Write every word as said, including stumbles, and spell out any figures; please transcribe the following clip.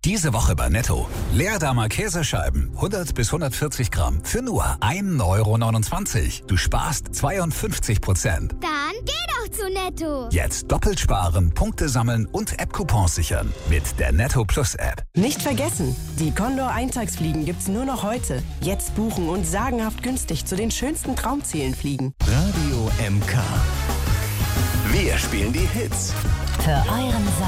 Diese Woche bei Netto. Leerdamer Käsescheiben, hundert bis hundertvierzig Gramm, für nur ein Euro neunundzwanzig. Du sparst zweiundfünfzig Prozent. Dann geh doch zu Netto. Jetzt doppelt sparen, Punkte sammeln und App-Coupons sichern. Mit der Netto Plus App. Nicht vergessen, die Condor-Eintagsfliegen gibt's nur noch heute. Jetzt buchen und sagenhaft günstig zu den schönsten Traumzielen fliegen. Radio M K. Wir spielen die Hits. Für euren